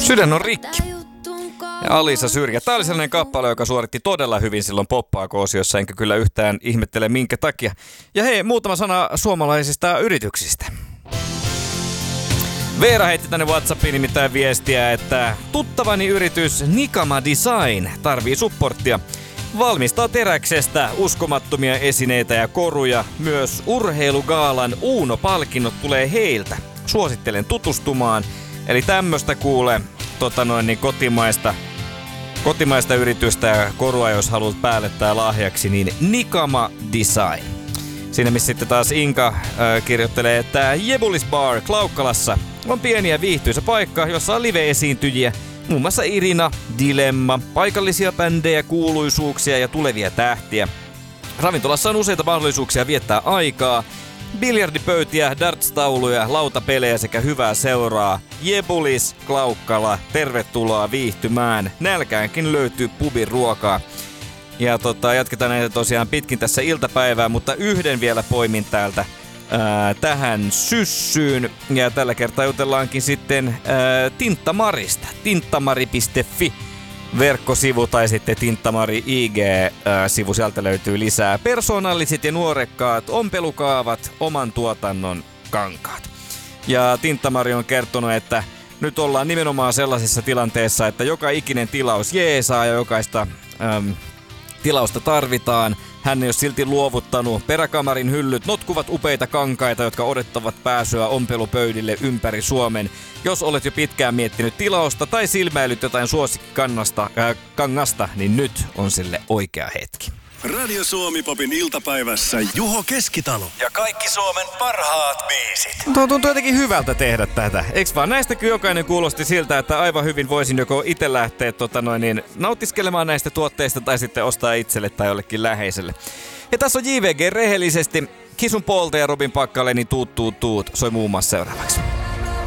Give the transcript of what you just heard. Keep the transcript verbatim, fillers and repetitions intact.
Sydän on rikki. Ja Alisa Syrjä. Tämä oli sellainen kappale, joka suoritti todella hyvin silloin Poppaako-osiossa, enkä kyllä yhtään ihmettele minkä takia. Ja hei, muutama sana suomalaisista yrityksistä. Veera heitti tänne WhatsAppiin nimittäin viestiä, että tuttavani yritys Nikama Design tarvii supporttia. Valmistaa teräksestä uskomattomia esineitä ja koruja. Myös urheilugaalan Uuno-palkinnot tulee heiltä. Suosittelen tutustumaan. Eli tämmöstä kuule tota noin, niin kotimaista, kotimaista yritystä ja korua, jos haluat päälle tai lahjaksi, niin Nikama Design. Siinä missä sitten taas Inka äh, kirjoittelee, että Jebulis Bar Klaukkalassa on pieni ja viihtyisä paikka, jossa on live-esiintyjiä. Muun muassa Irina, Dilemma, paikallisia bändejä, kuuluisuuksia ja tulevia tähtiä. Ravintolassa on useita mahdollisuuksia viettää aikaa. Biljardipöytiä, darts-tauluja, lautapelejä sekä hyvää seuraa. Jebulis, Klaukkala, tervetuloa viihtymään. Nälkäänkin löytyy pubin ruokaa. Ja tota, jatketaan näitä tosiaan pitkin tässä iltapäivää, mutta yhden vielä poimin täältä ää, tähän syssyyn. Ja tällä kertaa jutellaankin sitten ää, Tinttamarista. Tinttamari piste fi verkkosivu tai sitten Tinttamari I G-sivu. Sieltä löytyy lisää persoonalliset ja nuorekkaat ompelukaavat, oman tuotannon kankaat. Ja Tinttamari on kertonut, että nyt ollaan nimenomaan sellaisessa tilanteessa, että joka ikinen tilaus jeesaa ja jokaista äm, tilausta tarvitaan. Hän ei ole silti luovuttanut. Peräkamarin hyllyt notkuvat upeita kankaita, jotka odottavat pääsyä ompelupöydille ympäri Suomen. Jos olet jo pitkään miettinyt tilausta tai silmäilyt jotain suosikkikannasta, äh, kangasta, niin nyt on sille oikea hetki. Radio Suomi Popin iltapäivässä Juho Keskitalo ja kaikki Suomen parhaat biisit. Tuo tuntuu jotenkin hyvältä tehdä tätä. Eiks vaan? Näistäkin jokainen kuulosti siltä, että aivan hyvin voisin joko itse lähteä tota noin, niin, nautiskelemaan näistä tuotteista tai sitten ostaa itselle tai jollekin läheiselle. Ja tässä on J V G rehellisesti. Kisun Polta ja Robin Packalén tuut tuut tuut soi muun muassa seuraavaksi.